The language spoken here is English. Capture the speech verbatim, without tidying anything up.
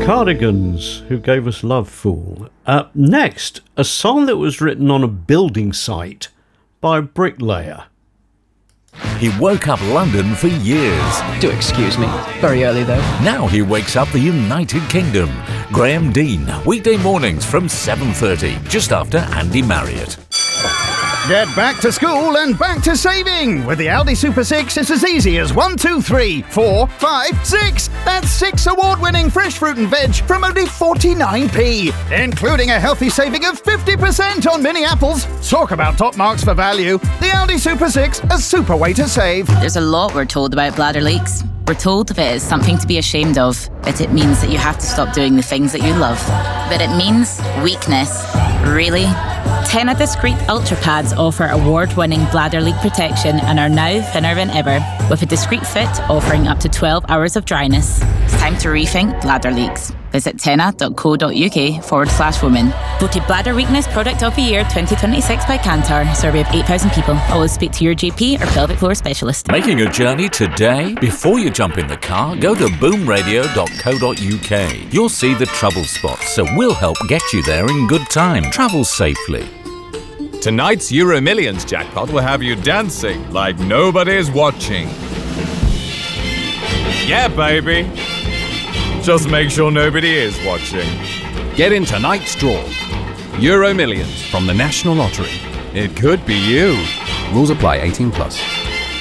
Cardigans, Who Gave Us Love, Fool. Uh, next, a song that was written on a building site by a bricklayer. He woke up London for years. Do excuse me. Very early, though. Now he wakes up the United Kingdom. Graham Dean, weekday mornings from seven thirty, just after Andy Marriott. Get back to school and back to saving! With the Aldi Super six, it's as easy as one, two, three, four, five, six! That's six award-winning fresh fruit and veg from only forty-nine p, including a healthy saving of fifty percent on mini apples. Talk about top marks for value. The Aldi Super six, a super way to save. There's a lot we're told about bladder leaks. We're told that it is something to be ashamed of, that it means that you have to stop doing the things that you love. But it means weakness. Really? Tena Discreet Ultra Pads offer award-winning bladder leak protection and are now thinner than ever, with a discreet fit offering up to twelve hours of dryness. It's time to rethink bladder leaks. Visit tena.co.uk forward slash woman. Voted Bladder Weakness Product of the Year twenty twenty-six by Kantar. Survey of eight thousand people. Always speak to your G P or pelvic floor specialist. Making a journey today? Before you jump in the car, go to boom radio dot co dot uk. You'll see the trouble spots, so we'll help get you there in good time. Travel safely. Tonight's Euro Millions jackpot will have you dancing like nobody's watching. Yeah, baby. Just make sure nobody is watching. Get in tonight's draw. Euro Millions from the National Lottery. It could be you. Rules apply, eighteen plus.